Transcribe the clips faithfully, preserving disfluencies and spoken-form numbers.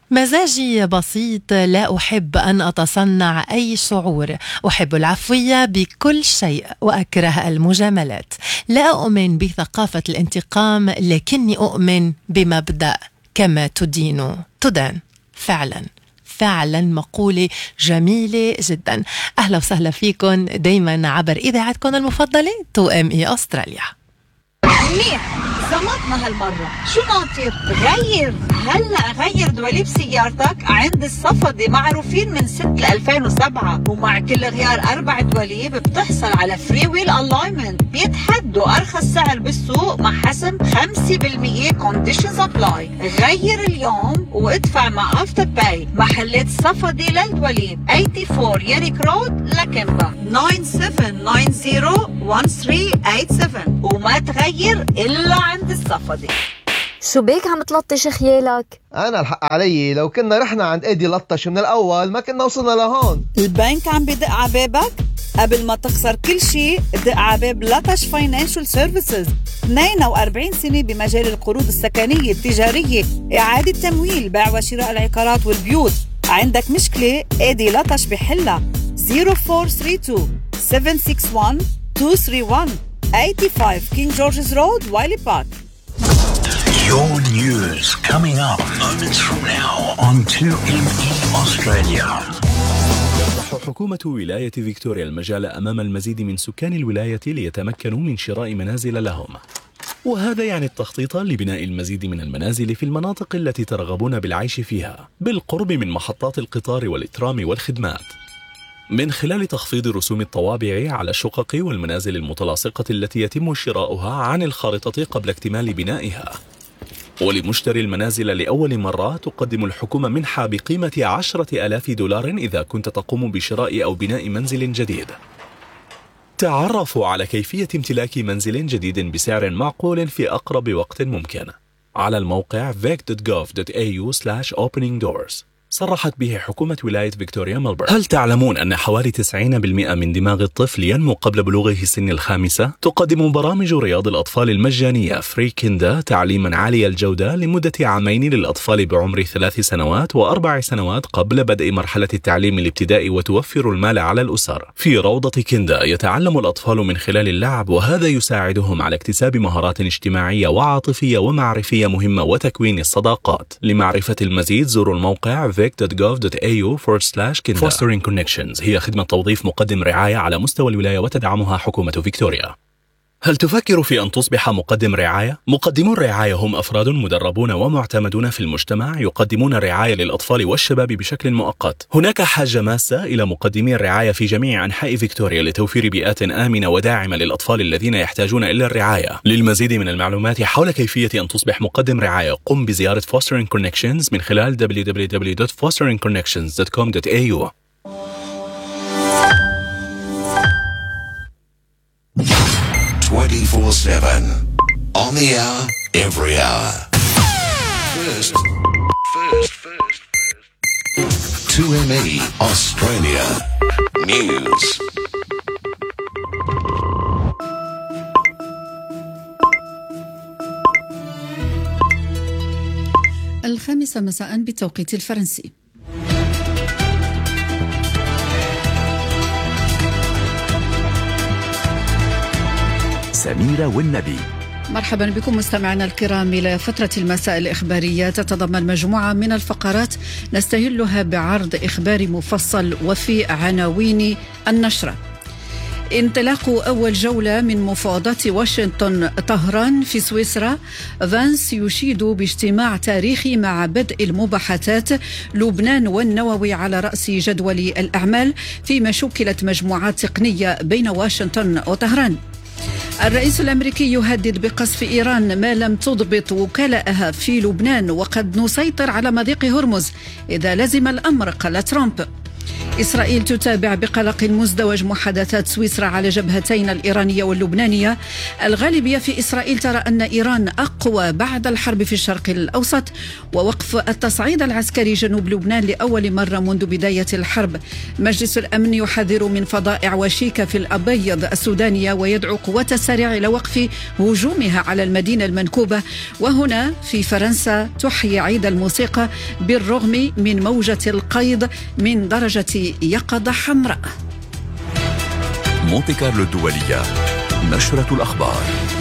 مزاجي بسيط، لا أحب أن أتصنع أي شعور، أحب العفوية بكل شيء وأكره المجاملات. لا أؤمن بثقافة الانتقام، لكني أؤمن بمبدأ كما تدين تدان. فعلا فعلا مقولة جميلة جدا. أهلا وسهلا فيكم دايما عبر إذاعتكم المفضلة تو ام اي أستراليا. منيح، زمطنا هالمرة. شو ناطر؟ غير هلأ غير دواليب سيارتك عند الصفدي، معروفين من ستة ألفين وسبعة، ومع كل غيار أربع دواليب بتحصل على فري ويل ألاينمنت. بيتحدوا أرخص سعر بالسوق مع حسم خمسة بالمية كونديشنز أبلاي. غير اليوم وادفع مع أفتر باي. محلات الصفدي للدواليب أربعة وثمانين يريك رود لكمبا تسعة سبعة تسعة صفر واحد ثلاثة ثمانية سبعة، وما تغير إلا عند الصفدي. شو بيك عم تلطش خيالك؟ أنا الحق علي، لو كنا رحنا عند إيدي لطش من الأول ما كنا وصلنا لهون. البنك عم بدق عبابك؟ قبل ما تخسر كل شيء دق عباب لطش فاينانشال سيرفيسز. اثنين وأربعين سنة بمجال القروض السكنية التجارية، إعادة تمويل، بيع وشراء العقارات والبيوت. عندك مشكلة؟ إيدي لطش بحلها. صفر أربعة ثلاثة اثنين سبعة ستة واحد اثنين ثلاثة واحد ثمانية وثمانين King George's Road, Wiley Park. Your news coming up moments from now on two M E Australia. تفتح حكومة ولاية فيكتوريا المجال أمام المزيد من سكان الولاية ليتمكنوا من شراء منازل لهم، وهذا يعني التخطيط لبناء المزيد من المنازل في المناطق التي ترغبون بالعيش فيها بالقرب من محطات القطار والترام والخدمات، من خلال تخفيض رسوم الطوابع على الشقق والمنازل المتلاصقة التي يتم شراؤها عن الخارطة قبل اكتمال بنائها. ولمشتري المنازل لأول مرة تقدم الحكومة منحة بقيمة عشرة آلاف دولار إذا كنت تقوم بشراء أو بناء منزل جديد. تعرفوا على كيفية امتلاك منزل جديد بسعر معقول في أقرب وقت ممكن على الموقع vic dot gov dot a u slash opening doors. صرحت به حكومة ولاية فيكتوريا ملبورن. هل تعلمون أن حوالي تسعين بالمئة من دماغ الطفل ينمو قبل بلوغه سن الخامسة؟ تقدم برامج رياض الأطفال المجانية فري كيندا تعليما عالي الجودة لمدة عامين للأطفال بعمر ثلاث سنوات وأربع سنوات قبل بدء مرحلة التعليم الابتدائي، وتوفر المال على الأسر. في روضة كيندا يتعلم الأطفال من خلال اللعب، وهذا يساعدهم على اكتساب مهارات اجتماعية وعاطفية ومعرفية مهمة وتكوين الصداقات. لمعرفة المزيد زوروا الموقع vic dot gov dot a u forward slash kinda. Fostering Connections هي خدمة توظيف مقدم رعاية على مستوى الولاية وتدعمها حكومة فيكتوريا. هل تفكر في أن تصبح مقدم رعاية؟ مقدمو الرعاية هم أفراد مدربون ومعتمدون في المجتمع يقدمون الرعاية للأطفال والشباب بشكل مؤقت. هناك حاجة ماسة إلى مقدمي الرعاية في جميع أنحاء فيكتوريا لتوفير بيئات آمنة وداعمة للأطفال الذين يحتاجون إلى الرعاية. للمزيد من المعلومات حول كيفية أن تصبح مقدم رعاية قم بزيارة Fostering Connections من خلال w w w dot fostering connections dot com dot a u. twenty-four seven on the hour, every hour. First, first, first, first. two M E Australia News. الخامسة مساء بالتوقيت الفرنسي. سميرة والنبي. مرحبا بكم مستمعينا الكرام إلى فترة المساء الإخبارية، تتضمن مجموعة من الفقرات نستهلها بعرض إخباري مفصل وفي عناوين النشرة. انطلاق أول جولة من مفاوضات واشنطن طهران في سويسرا. فانس يشيد باجتماع تاريخي مع بدء المباحثات. لبنان والنووي على رأس جدول الأعمال فيما شكلت مجموعات تقنية بين واشنطن وطهران. الرئيس الأمريكي يهدد بقصف إيران ما لم تضبط وكالائها في لبنان، وقد نسيطر على مضيق هرمز إذا لزم الأمر، قال ترامب. إسرائيل تتابع بقلق مزدوج محادثات سويسرا على جبهتين الإيرانية واللبنانية. الغالبية في إسرائيل ترى أن إيران أقوى بعد الحرب في الشرق الأوسط، ووقف التصعيد العسكري جنوب لبنان لأول مرة منذ بداية الحرب. مجلس الأمن يحذر من فضائع وشيكة في الأبيض السودانية ويدعو قوات السريع إلى وقف هجومها على المدينة المنكوبة. وهنا في فرنسا تحيي عيد الموسيقى بالرغم من موجة القيض من درجة يقظة حمراء. مونتي كارلو الدولية، نشرة الأخبار.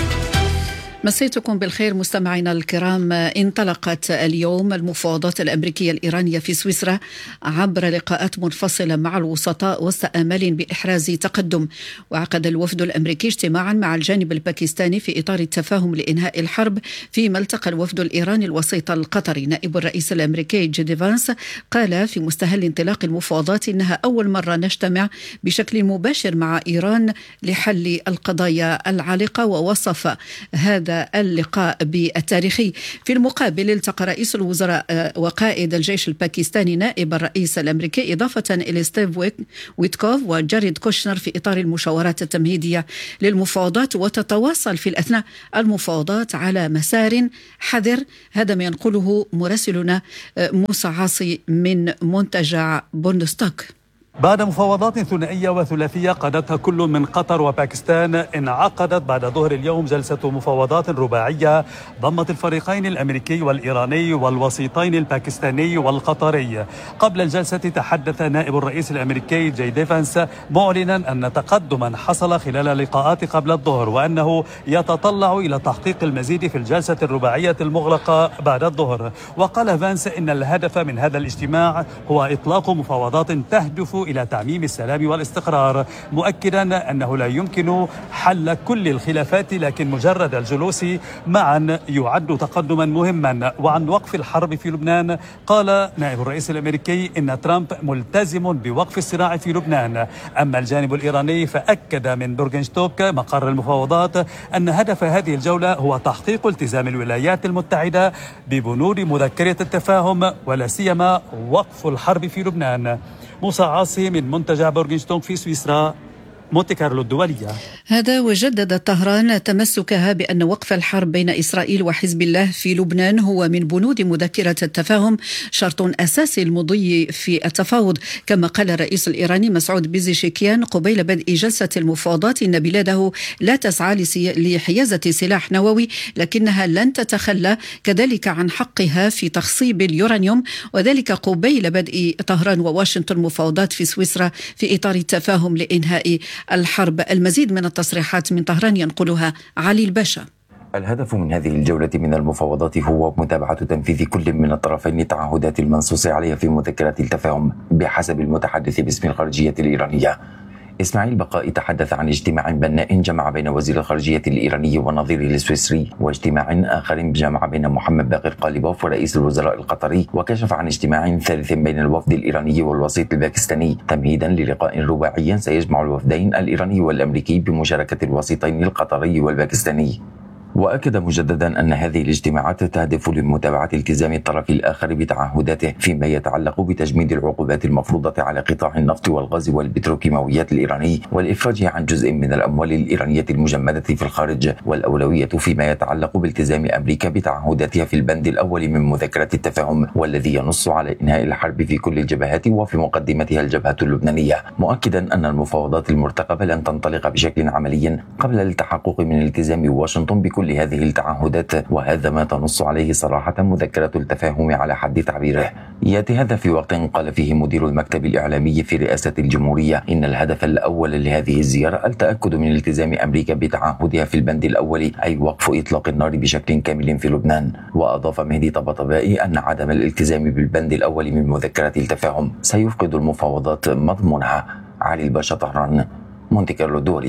مسيتكم بالخير مستمعينا الكرام. انطلقت اليوم المفاوضات الأمريكية الإيرانية في سويسرا عبر لقاءات منفصلة مع الوسطاء وسط آمال بإحراز تقدم. وعقد الوفد الأمريكي اجتماعا مع الجانب الباكستاني في إطار التفاهم لإنهاء الحرب، فيما التقى الوفد الإيراني الوسيط القطري. نائب الرئيس الأمريكي جي دي فانس قال في مستهل انطلاق المفاوضات إنها أول مرة نجتمع بشكل مباشر مع إيران لحل القضايا العالقة، ووصف هذا اللقاء بالتاريخي. في المقابل التقى رئيس الوزراء وقائد الجيش الباكستاني نائب الرئيس الأمريكي إضافة إلى ستيف ويتكوف وجاريد كوشنر في إطار المشاورات التمهيدية للمفاوضات، وتتواصل في الأثناء المفاوضات على مسار حذر. هذا ما ينقله مراسلنا موسى عاصي من منتجع بوندستوك. بعد مفاوضات ثنائية وثلاثية قادتها كل من قطر وباكستان، انعقدت بعد ظهر اليوم جلسة مفاوضات رباعية ضمت الفريقين الأمريكي والإيراني والوسيطين الباكستاني والقطري. قبل الجلسة تحدث نائب الرئيس الأمريكي جي دي فانس معلنا أن تقدما حصل خلال اللقاءات قبل الظهر، وأنه يتطلع إلى تحقيق المزيد في الجلسة الرباعية المغلقة بعد الظهر. وقال فانس إن الهدف من هذا الاجتماع هو إطلاق مفاوضات تهدف إلى تعميم السلام والاستقرار، مؤكدا أنه لا يمكن حل كل الخلافات، لكن مجرد الجلوس معا يعد تقدما مهما. وعن وقف الحرب في لبنان قال نائب الرئيس الأمريكي إن ترامب ملتزم بوقف الصراع في لبنان. أما الجانب الإيراني فأكد من بورغنشتوك مقر المفاوضات أن هدف هذه الجولة هو تحقيق التزام الولايات المتحدة ببنود مذكرة التفاهم، ولا سيما وقف الحرب في لبنان. موسى عاصي من منتجع بورغنشتوك في سويسرا، مونتي كارلو الدولية. هذا وجدد طهران تمسكها بأن وقف الحرب بين إسرائيل وحزب الله في لبنان هو من بنود مذكرة التفاهم شرط أساسي المضي في التفاوض. كما قال الرئيس الإيراني مسعود بيزيشكيان قبيل بدء جلسة المفاوضات إن بلاده لا تسعى لحيازة سلاح نووي، لكنها لن تتخلى كذلك عن حقها في تخصيب اليورانيوم، وذلك قبيل بدء طهران وواشنطن مفاوضات في سويسرا في إطار التفاهم لإنهاء الحرب. المزيد من التصريحات من طهران ينقلها علي الباشا. الهدف من هذه الجولة من المفاوضات هو متابعة تنفيذ كل من الطرفين التعهدات المنصوص عليها في مذكرة التفاهم بحسب المتحدث باسم الخارجية الإيرانية. إسماعيل بقاء تحدث عن اجتماع بناء جمع بين وزير الخارجية الإيراني ونظيره السويسري، واجتماع آخر جمع بين محمد باقر قاليبوف ورئيس الوزراء القطري، وكشف عن اجتماع ثالث بين الوفد الإيراني والوسيط الباكستاني تمهيدا للقاء رباعي سيجمع الوفدين الإيراني والأمريكي بمشاركة الوسيطين القطري والباكستاني. وأكد مجددا أن هذه الاجتماعات تهدف لمتابعة التزام الطرف الآخر بتعهداته فيما يتعلق بتجميد العقوبات المفروضة على قطاع النفط والغاز والبتروكيماويات الإيراني، والإفراج عن جزء من الأموال الإيرانية المجمدة في الخارج، والأولوية فيما يتعلق بالتزام أمريكا بتعهداتها في البند الأول من مذكرة التفاهم، والذي ينص على إنهاء الحرب في كل الجبهات وفي مقدمتها الجبهة اللبنانية، مؤكدا أن المفاوضات المرتقبة لن تنطلق بشكل عملي قبل التحقق من التزام واشنطن بكل هذه التعهدات، وهذا ما تنص عليه صراحة مذكرة التفاهم على حد تعبيره. يأتي هذا في وقت قال فيه مدير المكتب الإعلامي في رئاسة الجمهورية إن الهدف الأول لهذه الزيارة التأكد من التزام أمريكا بتعهدها في البند الأول، أي وقف إطلاق النار بشكل كامل في لبنان. وأضاف مهدي طباطبائي أن عدم الالتزام بالبند الأول من مذكرة التفاهم سيفقد المفاوضات مضمونها. علي الباشا، طهران، مونتي كارلو الدولية.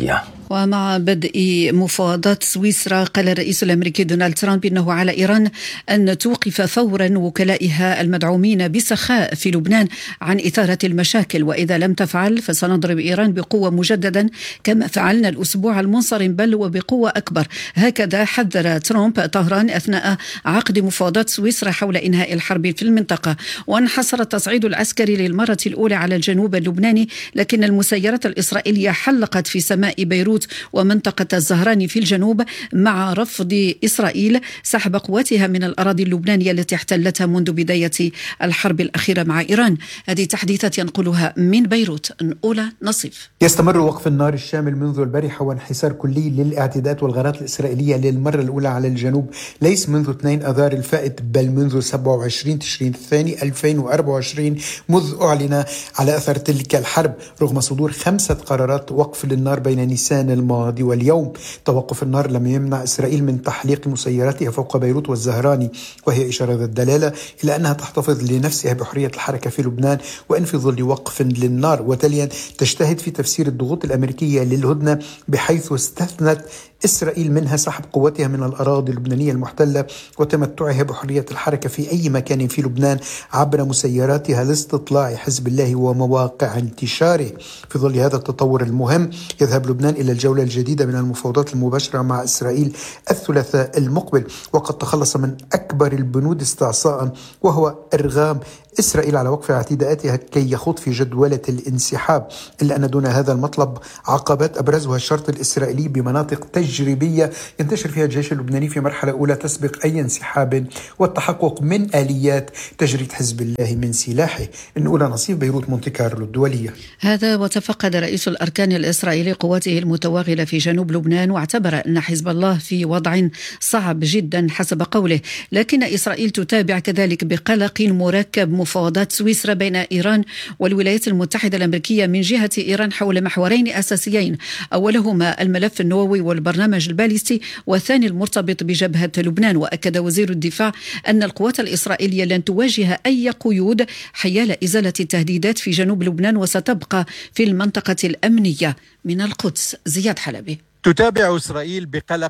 ومع بدء مفاوضات سويسرا قال الرئيس الأمريكي دونالد ترامب إنه على إيران أن توقف فورا وكلائها المدعومين بسخاء في لبنان عن إثارة المشاكل، وإذا لم تفعل فسنضرب إيران بقوة مجددا كما فعلنا الأسبوع المنصرم بل وبقوة أكبر. هكذا حذر ترامب طهران أثناء عقد مفاوضات سويسرا حول إنهاء الحرب في المنطقة. وانحصر التصعيد العسكري للمرة الأولى على الجنوب اللبناني، لكن المسيرات الإسرائيلية حلقت في سماء بيروت ومنطقة الزهراني في الجنوب مع رفض إسرائيل سحب قواتها من الأراضي اللبنانية التي احتلتها منذ بداية الحرب الأخيرة مع إيران. هذه تحديثات ينقلها من بيروت أولى نصيف. يستمر وقف النار الشامل منذ البارحة وانحسار كلي للاعتداءات والغارات الإسرائيلية للمرة الأولى على الجنوب، ليس منذ اثنين أذار الفائت بل منذ سبعة وعشرين تشرين الثاني ألفين وأربعة وعشرين، مذ أعلن على أثر تلك الحرب رغم صدور خمسة قرارات وقف للنار بين نيسان الماضي واليوم. توقف النار لم يمنع إسرائيل من تحليق مسيراتها فوق بيروت والزهراني، وهي إشارة ذات دلالة إلى أنها تحتفظ لنفسها بحرية الحركة في لبنان وإن في ظل وقف للنار. وتاليا تجتهد في تفسير الضغوط الأمريكية للهدنة بحيث استثنت إسرائيل منها سحب قوتها من الأراضي اللبنانية المحتلة وتمتعها بحرية الحركة في أي مكان في لبنان عبر مسيراتها لاستطلاع حزب الله ومواقع انتشاره. في ظل هذا التطور المهم يذهب لبنان إلى الجولة الجديدة من المفاوضات المباشرة مع إسرائيل الثلاثاء المقبل، وقد تخلص من أكبر البنود استعصاء وهو إرغام إسرائيل على وقف اعتداءاتها كي يخوض في جدولة الانسحاب، إلا أن دون هذا المطلب عقبات أبرزها الشرط الإسرائيلي بمناطق تجريبية ينتشر فيها الجيش اللبناني في مرحلة أولى تسبق أي انسحاب، والتحقق من آليات تجريد حزب الله من سلاحه. الأولى نصيف بيروت مونتي كارلو الدولية. هذا وتفقد رئيس الأركان الإسرائيلي قواته المتوغلة في جنوب لبنان واعتبر أن حزب الله في وضع صعب جدا حسب قوله، لكن إسرائيل تتابع كذلك بقلق مركب مفاوضات سويسرا بين إيران والولايات المتحدة الأمريكية من جهة إيران حول محورين أساسيين، أولهما الملف النووي والبرنامج الباليستي، والثاني المرتبط بجبهة لبنان. وأكد وزير الدفاع أن القوات الإسرائيلية لن تواجه أي قيود حيال إزالة التهديدات في جنوب لبنان وستبقى في المنطقة الأمنية. من القدس زياد حلبي. تتابع إسرائيل بقلق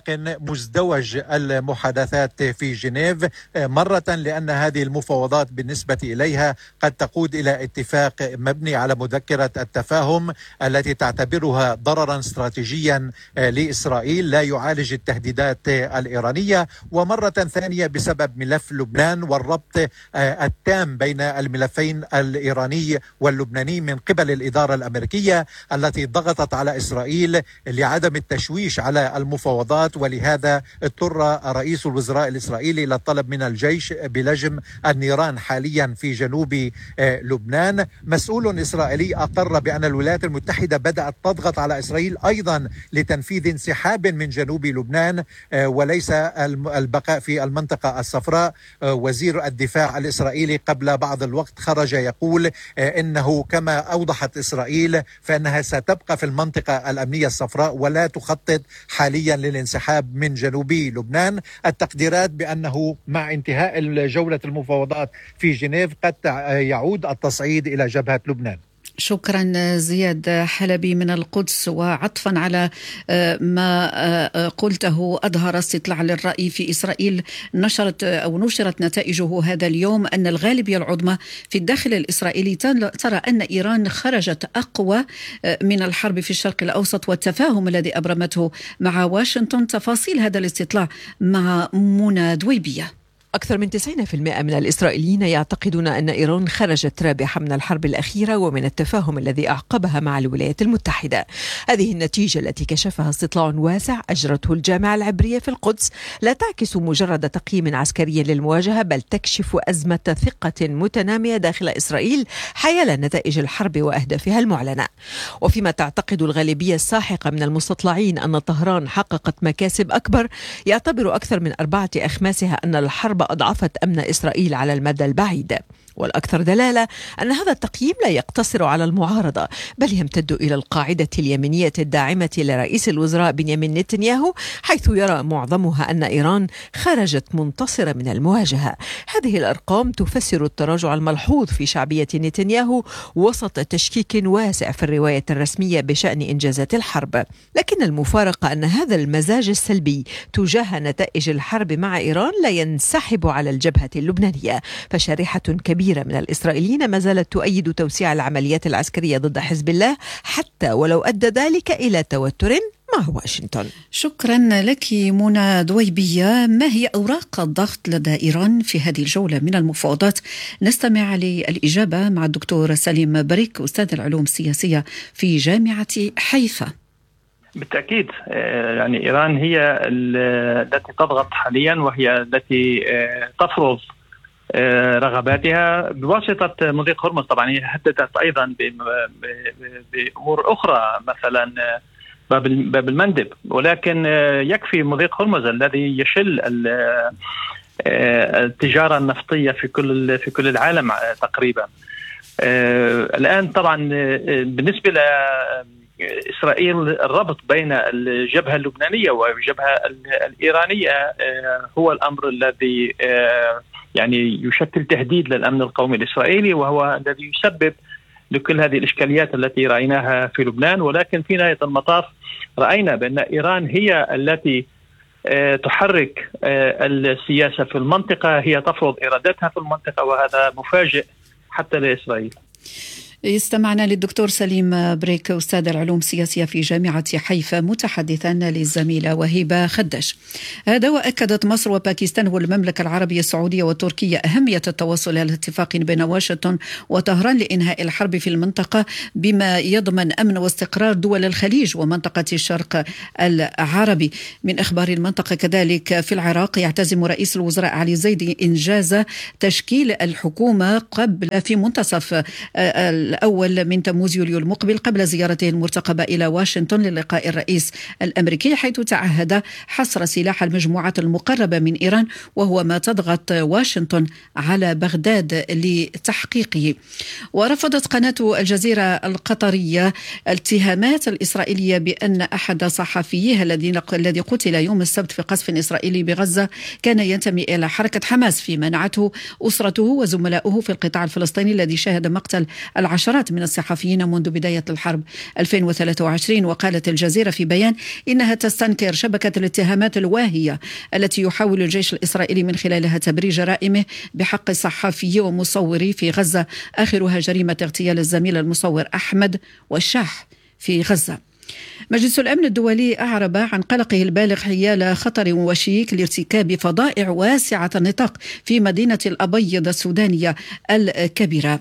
مزدوج المحادثات في جنيف، مرة لأن هذه المفاوضات بالنسبة إليها قد تقود إلى اتفاق مبني على مذكرة التفاهم التي تعتبرها ضررا استراتيجيا لإسرائيل لا يعالج التهديدات الإيرانية، ومرة ثانية بسبب ملف لبنان والربط التام بين الملفين الإيراني واللبناني من قبل الإدارة الأمريكية التي ضغطت على إسرائيل لعدم التشويش تشويش على المفاوضات. ولهذا اضطر رئيس الوزراء الإسرائيلي إلى الطلب من الجيش بلجم النيران حاليا في جنوب لبنان. مسؤول إسرائيلي أقر بأن الولايات المتحدة بدأت تضغط على إسرائيل أيضا لتنفيذ انسحاب من جنوب لبنان وليس البقاء في المنطقة الصفراء. وزير الدفاع الإسرائيلي قبل بعض الوقت خرج يقول إنه كما أوضحت إسرائيل فإنها ستبقى في المنطقة الأمنية الصفراء ولا تخطط حاليا للانسحاب من جنوب لبنان. التقديرات بأنه مع انتهاء جولة المفاوضات في جنيف قد يعود التصعيد إلى جبهة لبنان. شكرا زياد حلبي من القدس. وعطفا على ما قلته، أظهر استطلاع للرأي في إسرائيل نشرت أو نشرت نتائجه هذا اليوم أن الغالبية العظمى في الداخل الإسرائيلي ترى أن إيران خرجت أقوى من الحرب في الشرق الأوسط والتفاهم الذي أبرمته مع واشنطن. تفاصيل هذا الاستطلاع مع منى دويبية. أكثر من تسعين بالمئة من الإسرائيليين يعتقدون أن إيران خرجت رابحة من الحرب الأخيرة ومن التفاهم الذي أعقبها مع الولايات المتحدة. هذه النتيجة التي كشفها استطلاع واسع أجرته الجامعة العبرية في القدس لا تعكس مجرد تقييم عسكري للمواجهة، بل تكشف أزمة ثقة متنامية داخل إسرائيل حيال نتائج الحرب وأهدافها المعلنة. وفيما تعتقد الغالبية الساحقة من المستطلعين أن طهران حققت مكاسب أكبر، يعتبر أكثر من أربعة أخماسها أن الحرب أضعفت أمن إسرائيل على المدى البعيد. والأكثر دلالة أن هذا التقييم لا يقتصر على المعارضة، بل يمتد إلى القاعدة اليمينية الداعمة لرئيس الوزراء بنيامين نتنياهو، حيث يرى معظمها أن إيران خرجت منتصرة من المواجهة. هذه الأرقام تفسر التراجع الملحوظ في شعبية نتنياهو وسط تشكيك واسع في الرواية الرسمية بشأن إنجازات الحرب. لكن المفارقة أن هذا المزاج السلبي تجاه نتائج الحرب مع إيران لا ينسحب على الجبهة اللبنانية، فشريحة كبيرة من الإسرائيليين ما زالت تؤيد توسيع العمليات العسكرية ضد حزب الله، حتى ولو أدى ذلك إلى توتر مع واشنطن. شكرا لك منى دويبية. ما هي أوراق الضغط لدى إيران في هذه الجولة من المفاوضات؟ نستمع للإجابة مع الدكتور سليم بريك، أستاذ العلوم السياسية في جامعة حيفا. بالتأكيد يعني إيران هي التي تضغط حاليا، وهي التي تفرض رغباتها بواسطة مضيق هرمز. طبعا هي هددت أيضا بأمور أخرى مثلا باب المندب، ولكن يكفي مضيق هرمز الذي يشل التجارة النفطية في كل في كل العالم تقريبا. الآن طبعا بالنسبة ل إسرائيل الربط بين الجبهة اللبنانية والجبهة الإيرانية هو الأمر الذي يعني يشكل تهديد للأمن القومي الإسرائيلي، وهو الذي يسبب لكل هذه الإشكاليات التي رأيناها في لبنان. ولكن في نهاية المطاف رأينا بأن إيران هي التي تحرك السياسة في المنطقة، هي تفرض إرادتها في المنطقة، وهذا مفاجئ حتى لإسرائيل. استمعنا للدكتور سليم بريك، أستاذ العلوم السياسية في جامعة حيفا، متحدثا للزميلة وهبة خدش. هذا وأكدت مصر وباكستان والمملكة العربية السعودية وتركيا أهمية التوصل إلى اتفاق بين واشنطن وطهران لإنهاء الحرب في المنطقة، بما يضمن أمن واستقرار دول الخليج ومنطقة الشرق العربي. من أخبار المنطقة كذلك، في العراق يعتزم رئيس الوزراء علي زيدي إنجاز تشكيل الحكومة قبل في منتصف الأول من تموز يوليو المقبل، قبل زيارته المرتقبة إلى واشنطن للقاء الرئيس الأمريكي، حيث تعهد حصر سلاح المجموعات المقربة من إيران، وهو ما تضغط واشنطن على بغداد لتحقيقه. ورفضت قناة الجزيرة القطرية الاتهامات الإسرائيلية بأن أحد صحفيها الذي قتل يوم السبت في قصف إسرائيلي بغزة كان ينتمي إلى حركة حماس، في منعته أسرته وزملائه في القطاع الفلسطيني الذي شهد مقتل العشرات من الصحفيين منذ بداية الحرب ألفين وثلاثة وعشرين. وقالت الجزيرة في بيان إنها تستنكر شبكة الاتهامات الواهية التي يحاول الجيش الإسرائيلي من خلالها تبرير جرائمه بحق الصحفي ومصوري في غزة، آخرها جريمة اغتيال الزميل المصور أحمد والشاح في غزة. مجلس الأمن الدولي أعرب عن قلقه البالغ حيال خطر وشيك لارتكاب فظائع واسعة النطاق في مدينة الأبيض السودانية الكبيرة.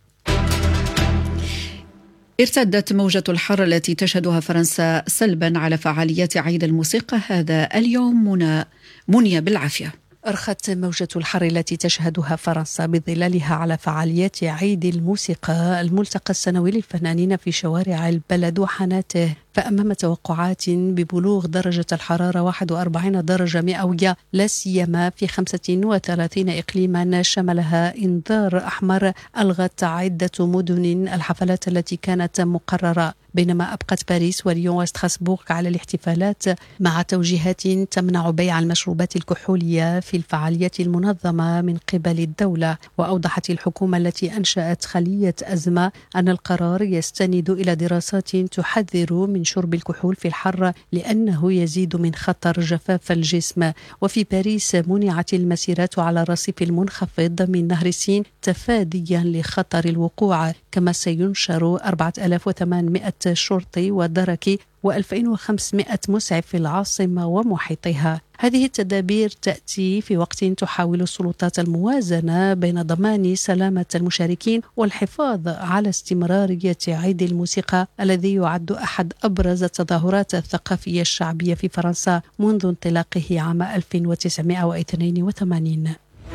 ارتدت موجة الحر التي تشهدها فرنسا سلبا على فعاليات عيد الموسيقى هذا اليوم. منى منيا بالعافية. أرخت موجة الحر التي تشهدها فرنسا بظلالها على فعاليات عيد الموسيقى، الملتقى السنوي للفنانين في شوارع البلد وحاناته، فأمام توقعات ببلوغ درجة الحرارة واحد وأربعين درجة مئوية، لا سيما في خمسة وثلاثين إقليما شملها إنذار أحمر، ألغت عدة مدن الحفلات التي كانت مقررة، بينما أبقت باريس وليون وستراسبورغ على الاحتفالات، مع توجيهات تمنع بيع المشروبات الكحولية في الفعاليات المنظمة من قبل الدولة. وأوضحت الحكومة التي أنشأت خلية أزمة أن القرار يستند إلى دراسات تحذر من شرب الكحول في الحر لأنه يزيد من خطر جفاف الجسم. وفي باريس منعت المسيرات على الرصيف المنخفض من نهر السين تفاديا لخطر الوقوع، كما سينشر أربعة آلاف وثمانمائة شرطي ودركي وألفين وخمسمائة مسعف في العاصمة ومحيطها. هذه التدابير تأتي في وقت تحاول السلطات الموازنة بين ضمان سلامة المشاركين والحفاظ على استمرارية عيد الموسيقى الذي يعد أحد أبرز التظاهرات الثقافية الشعبية في فرنسا منذ انطلاقه عام ألف وتسعمائة واثنين وثمانين.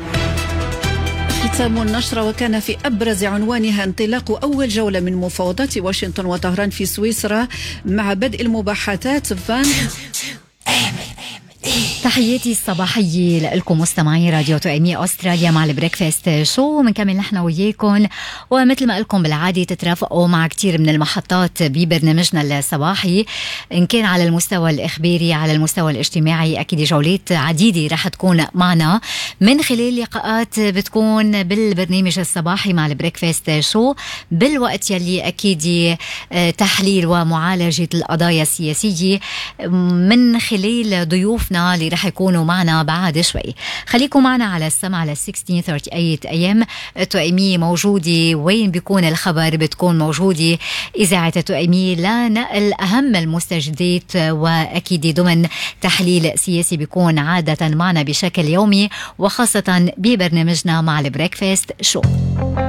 ختام النشرة، وكان في أبرز عنوانها انطلاق أول جولة من مفاوضات واشنطن وطهران في سويسرا مع بدء المباحثات فان تحياتي الصباحية لكم مستمعي راديو توأمي أستراليا مع البريكفاست شو. منكمل نحن وياكم، ومثل ما قلكم بالعادة تترافقوا مع كتير من المحطات ببرنامجنا الصباحي، إن كان على المستوى الإخباري على المستوى الاجتماعي. أكيد جولات عديدة رح تكون معنا من خلال لقاءات بتكون بالبرنامج الصباحي مع البريكفاست شو، بالوقت يلي أكيد تحليل ومعالجة القضايا السياسية من خلال ضيوفنا اللي رح يكونوا معنا بعد شوي. خليكم معنا على السمع على ستة عشر ثلاثة وثلاثين أيام. توأمية موجودة وين بيكون الخبر، بتكون موجودة إذاعة توأمية لنقل أهم المستجدات، وأكيد ضمن تحليل سياسي بيكون عادة معنا بشكل يومي، وخاصة ببرنامجنا مع البريكفاست شو.